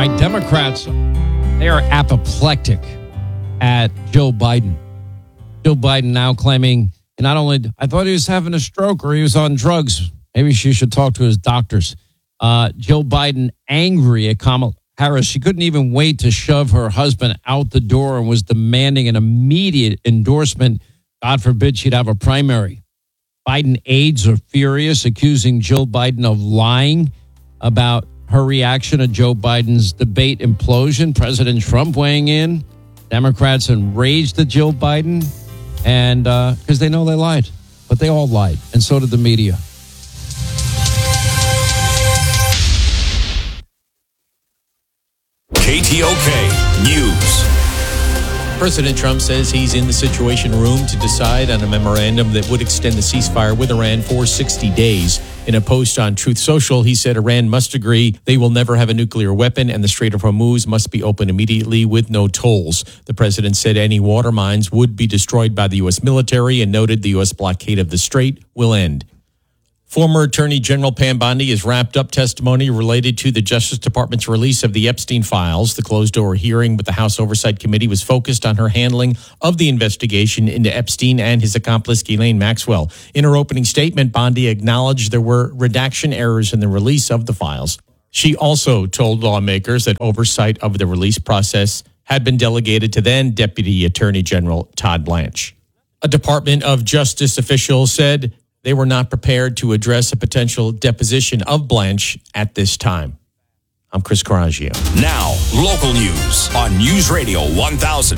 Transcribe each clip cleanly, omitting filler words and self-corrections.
right, Democrats, they are apoplectic at Joe Biden. Joe Biden now claiming not only, I thought he was having a stroke or he was on drugs. Maybe she should talk to his doctors. Joe Biden angry at Kamala Harris. She couldn't even wait to shove her husband out the door and was demanding an immediate endorsement. God forbid she'd have a primary. Biden aides are furious, accusing Jill Biden of lying about her reaction to Joe Biden's debate implosion. President Trump weighing in. Democrats enraged at Jill Biden, and because they know they lied. But they all lied, and so did the media. KTOK News. President Trump says he's in the Situation Room to decide on a memorandum that would extend the ceasefire with Iran for 60 days. In a post on Truth Social, he said Iran must agree they will never have a nuclear weapon and the Strait of Hormuz must be opened immediately with no tolls. The president said any water mines would be destroyed by the U.S. military and noted the U.S. blockade of the strait will end. Former Attorney General Pam Bondi has wrapped up testimony related to the Justice Department's release of the Epstein files. The closed-door hearing with the House Oversight Committee was focused on her handling of the investigation into Epstein and his accomplice, Ghislaine Maxwell. In her opening statement, Bondi acknowledged there were redaction errors in the release of the files. She also told lawmakers that oversight of the release process had been delegated to then Deputy Attorney General Todd Blanche. A Department of Justice official said they were not prepared to address a potential deposition of Blanche at this time. I'm Chris Coraggio. Now, local news on News Radio 1000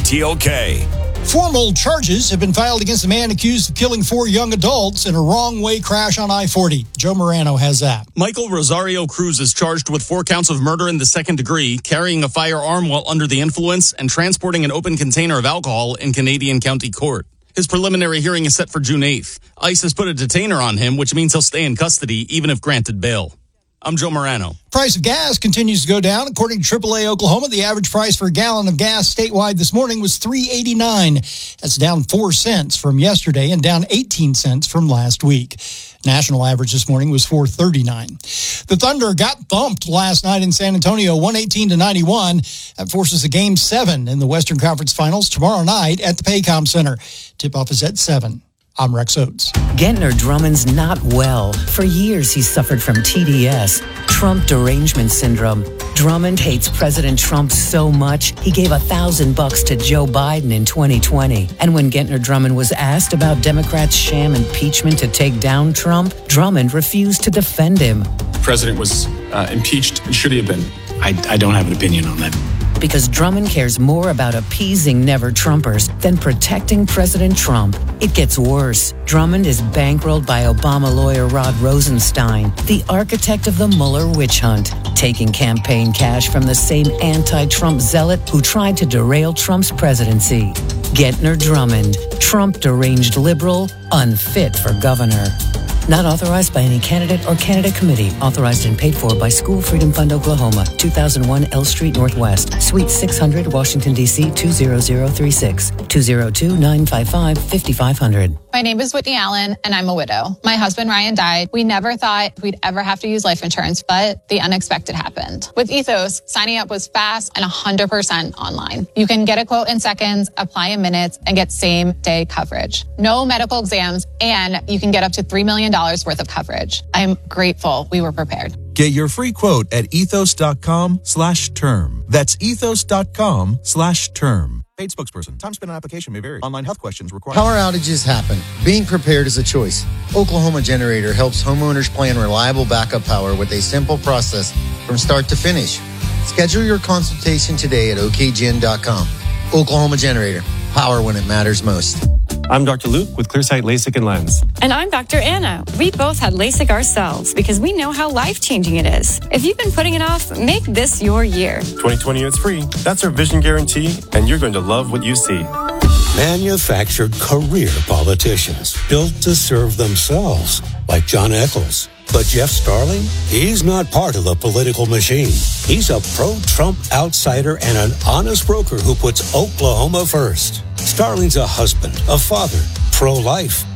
KTOK. Formal charges have been filed against a man accused of killing 4 young adults in a wrong-way crash on I-40. Joe Morano has that. Michael Rosario Cruz is charged with 4 counts of murder in the second degree, carrying a firearm while under the influence, and transporting an open container of alcohol in Canadian County Court. His preliminary hearing is set for June 8th. ICE has put a detainer on him, which means he'll stay in custody even if granted bail. I'm Joe Morano. Price of gas continues to go down. According to AAA Oklahoma, the average price for a gallon of gas statewide this morning was $3.89. That's down 4 cents from yesterday and down 18 cents from last week. National average this morning was $4.39. The Thunder got thumped last night in San Antonio, 118-91. That forces a Game 7 in the Western Conference Finals tomorrow night at the Paycom Center. Tip-off is at 7. I'm Rex Oates. Gentner Drummond's not well. For years, he's suffered from TDS, Trump derangement syndrome. Drummond hates President Trump so much, he gave $1,000 to Joe Biden in 2020. And when Gentner Drummond was asked about Democrats' sham impeachment to take down Trump, Drummond refused to defend him. The president was impeached, and should he have been? I don't have an opinion on that. Because Drummond cares more about appeasing never-Trumpers than protecting President Trump. It gets worse. Drummond is bankrolled by Obama lawyer Rod Rosenstein, the architect of the Mueller witch hunt, taking campaign cash from the same anti-Trump zealot who tried to derail Trump's presidency. Gentner Drummond, Trump deranged liberal, unfit for governor. Not authorized by any candidate or candidate committee. Authorized and paid for by School Freedom Fund, Oklahoma. 2001 L Street Northwest. Suite 600, Washington, D.C. 20036. 202-955-5500. My name is Whitney Allen, and I'm a widow. My husband, Ryan, died. We never thought we'd ever have to use life insurance, but the unexpected happened. With Ethos, signing up was fast and 100% online. You can get a quote in seconds, apply in minutes, and get same-day coverage. No medical exams, and you can get up to $3 million worth of coverage. I'm grateful we were prepared. Get your free quote at ethos.com/term. That's ethos.com/term. Paid spokesperson. Time spent on application may vary. Online health questions required. Power outages happen. Being prepared is a choice. Oklahoma Generator helps homeowners plan reliable backup power with a simple process from start to finish. Schedule your consultation today at okgen.com. Oklahoma Generator. Power when it matters most. I'm Dr. Luke with Clearsight LASIK and Lens. And I'm Dr. Anna. We both had LASIK ourselves because we know how life-changing it is. If you've been putting it off, make this your year. 2020 units free. That's our vision guarantee, and you're going to love what you see. Manufactured career politicians built to serve themselves, like John Eccles. But Jeff Starling, he's not part of the political machine. He's a pro-Trump outsider and an honest broker who puts Oklahoma first. Starling's a husband, a father, pro-life,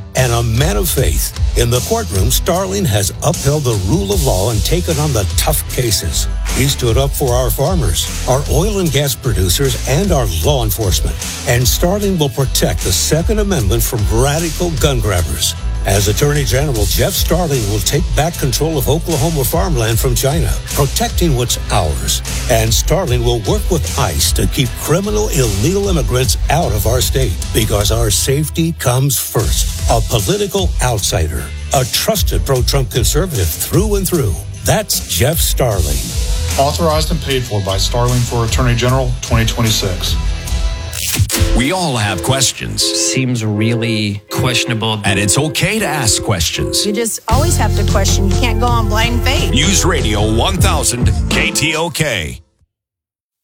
and a man of faith. In the courtroom, Starling has upheld the rule of law and taken on the tough cases. He stood up for our farmers, our oil and gas producers, and our law enforcement. And Starling will protect the Second Amendment from radical gun grabbers. As Attorney General, Jeff Starling will take back control of Oklahoma farmland from China, protecting what's ours. And Starling will work with ICE to keep criminal illegal immigrants out of our state, because our safety comes first. A political outsider, a trusted pro-Trump conservative through and through. That's Jeff Starling. Authorized and paid for by Starling for Attorney General 2026. We all have questions. Seems really questionable. And it's okay to ask questions. You just always have to question. You can't go on blind faith. News Radio 1000 KTOK.